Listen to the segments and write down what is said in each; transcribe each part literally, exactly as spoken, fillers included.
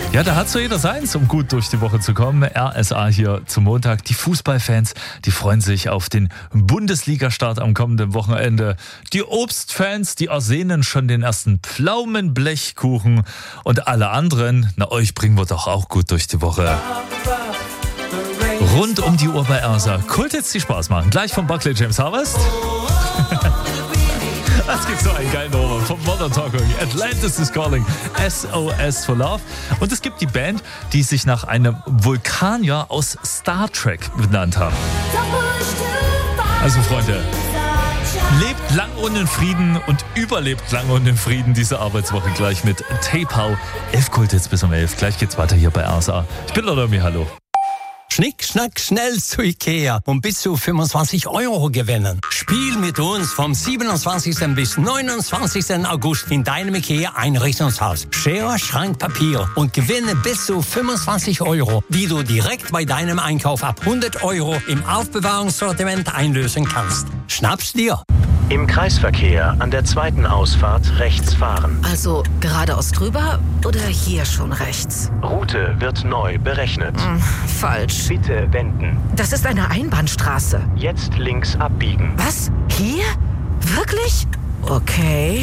Ja, da hat so jeder seins, um gut durch die Woche zu kommen. R S A hier zum Montag. Die Fußballfans, die freuen sich auf den Bundesliga-Start am kommenden Wochenende. Die Obstfans, die ersehnen schon den ersten Pflaumenblechkuchen. Und alle anderen, na euch bringen wir doch auch gut durch die Woche. Rund um die Uhr bei R S A. Kulthits, die Spaß machen. Gleich von Buckley James Harvest. Es gibt so einen geilen Ohrwurm vom Modern Talking. Atlantis is Calling. S O S for Love. Und es gibt die Band, die sich nach einem Vulkanier aus Star Trek benannt haben. Also Freunde, lebt lang und in Frieden und überlebt lang und in Frieden diese Arbeitswoche gleich mit Tape-How. elf Kulthits bis um elf. Gleich geht's weiter hier bei R S A. Ich bin Lodomi, hallo. Schnick, schnack, schnell zu Ikea und bis zu fünfundzwanzig Euro gewinnen. Spiel mit uns vom siebenundzwanzigsten bis neunundzwanzigsten August in deinem Ikea-Einrichtungshaus. Schere, Schrank, Papier und gewinne bis zu fünfundzwanzig Euro, die du direkt bei deinem Einkauf ab hundert Euro im Aufbewahrungssortiment einlösen kannst. Schnapp's dir! Im Kreisverkehr an der zweiten Ausfahrt rechts fahren. Also geradeaus drüber oder hier schon rechts? Route wird neu berechnet. Hm, falsch. Bitte wenden. Das ist eine Einbahnstraße. Jetzt links abbiegen. Was? Hier? Wirklich? Okay.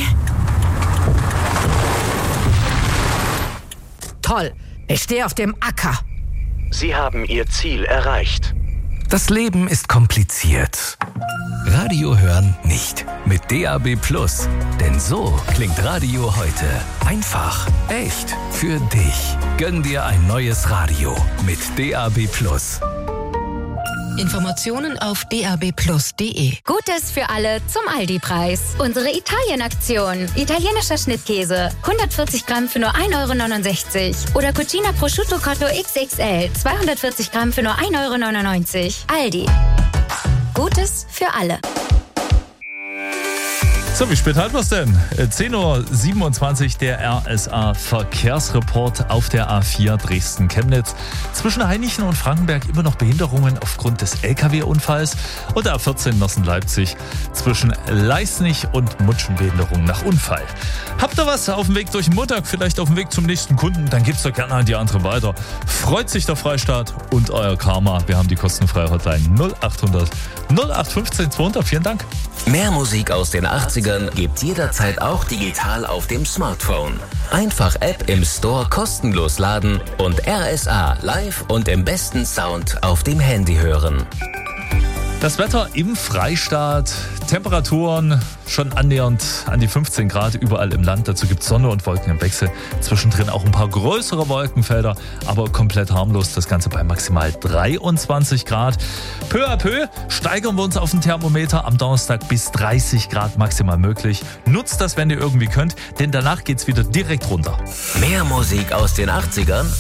Toll. Ich stehe auf dem Acker. Sie haben Ihr Ziel erreicht. Das Leben ist kompliziert. Radio hören nicht. Mit D A B Plus. Denn so klingt Radio heute. Einfach, echt, für dich. Gönn dir ein neues Radio mit D A B Plus. Informationen auf d a b plus punkt d e. Gutes für alle zum Aldi-Preis. Unsere Italien-Aktion. Italienischer Schnittkäse. hundertvierzig Gramm für nur ein Euro neunundsechzig. Oder Cucina Prosciutto Cotto X X L. zweihundertvierzig Gramm für nur ein Euro neunundneunzig. Aldi. Gutes für alle. So, wie spät halten wir es denn? zehn Uhr siebenundzwanzig, der R S A Verkehrsreport auf der A vier Dresden-Chemnitz. Zwischen Hainichen und Frankenberg immer noch Behinderungen aufgrund des L K W-Unfalls. Und der A vierzehn Nossen-Leipzig zwischen Leisnig und Mutschenbehinderung nach Unfall. Habt ihr was auf dem Weg durch den Montag, vielleicht auf dem Weg zum nächsten Kunden, dann gebt's doch gerne an die anderen weiter. Freut sich der Freistaat und euer Karma. Wir haben die kostenfreie Hotline null achthundert null acht fünfzehn zweihundert. Vielen Dank. Mehr Musik aus den achtzigern gibt's jederzeit auch digital auf dem Smartphone. Einfach App im Store kostenlos laden und R S A live und im besten Sound auf dem Handy hören. Das Wetter im Freistaat, Temperaturen schon annähernd an die fünfzehn Grad überall im Land. Dazu gibt es Sonne und Wolken im Wechsel. Zwischendrin auch ein paar größere Wolkenfelder, aber komplett harmlos. Das Ganze bei maximal dreiundzwanzig Grad. Peu à peu steigern wir uns auf den Thermometer. Am Donnerstag bis dreißig Grad maximal möglich. Nutzt das, wenn ihr irgendwie könnt, denn danach geht's wieder direkt runter. Mehr Musik aus den achtzigern